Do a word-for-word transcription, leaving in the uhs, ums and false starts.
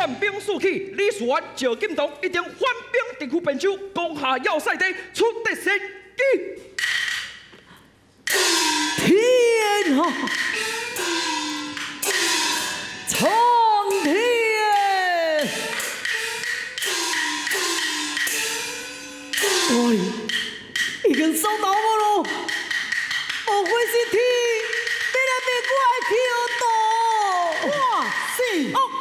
串兵士气，李世元、赵景东一定缓兵直赴汴州，攻下要塞地，出得先机。 天啊！苍天！喂，已经收到我咯，莫非是天？你来别怪去到？哇塞！